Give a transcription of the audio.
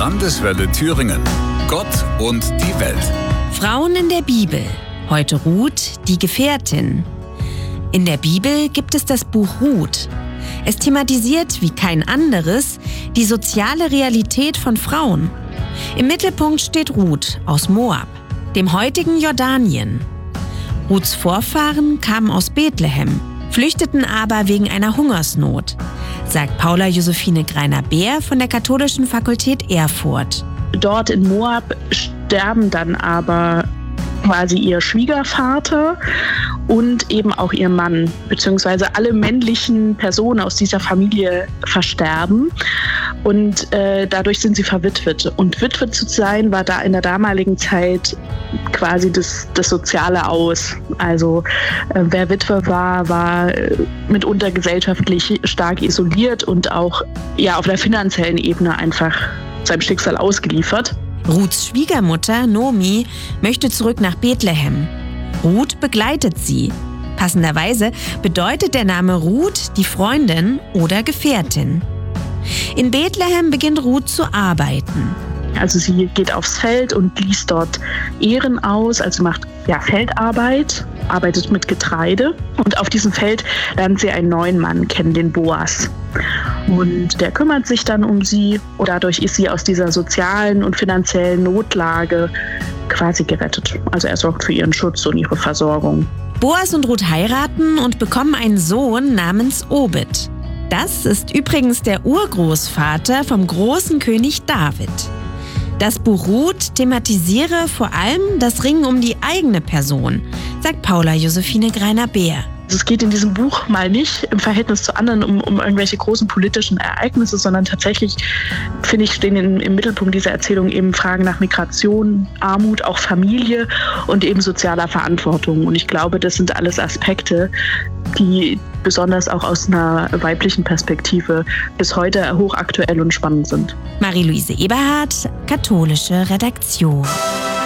Landeswelle Thüringen. Gott und die Welt. Frauen in der Bibel. Heute Ruth, die Gefährtin. In der Bibel gibt es das Buch Ruth. Es thematisiert wie kein anderes die soziale Realität von Frauen. Im Mittelpunkt steht Ruth aus Moab, dem heutigen Jordanien. Ruths Vorfahren kamen aus Bethlehem, flüchteten aber wegen einer Hungersnot, sagt Paula Josephine Greiner-Beer von der Katholischen Fakultät Erfurt. Dort in Moab sterben dann aber quasi ihr Schwiegervater und eben auch ihr Mann, beziehungsweise alle männlichen Personen aus dieser Familie versterben und dadurch sind sie verwitwet. Und Witwe zu sein war da in der damaligen Zeit quasi das soziale Aus. Also wer Witwe war mitunter gesellschaftlich stark isoliert und auch auf der finanziellen Ebene einfach seinem Schicksal ausgeliefert. Ruths Schwiegermutter Nomi möchte zurück nach Bethlehem. Ruth begleitet sie. Passenderweise bedeutet der Name Ruth die Freundin oder Gefährtin. In Bethlehem beginnt Ruth zu arbeiten. Also sie geht aufs Feld und liest dort Ähren aus, also macht Feldarbeit, arbeitet mit Getreide. Und auf diesem Feld lernt sie einen neuen Mann kennen, den Boas. Und der kümmert sich dann um sie und dadurch ist sie aus dieser sozialen und finanziellen Notlage quasi gerettet. Also er sorgt für ihren Schutz und ihre Versorgung. Boas und Ruth heiraten und bekommen einen Sohn namens Obed. Das ist übrigens der Urgroßvater vom großen König David. Das Buch Ruth thematisiere vor allem das Ringen um die eigene Person, sagt Paula Josephine Greiner-Beer. Es geht in diesem Buch mal nicht im Verhältnis zu anderen um irgendwelche großen politischen Ereignisse, sondern tatsächlich, finde ich, stehen im Mittelpunkt dieser Erzählung eben Fragen nach Migration, Armut, auch Familie und eben sozialer Verantwortung. Und ich glaube, das sind alles Aspekte, die besonders auch aus einer weiblichen Perspektive bis heute hochaktuell und spannend sind. Marie-Louise Eberhardt, Katholische Redaktion.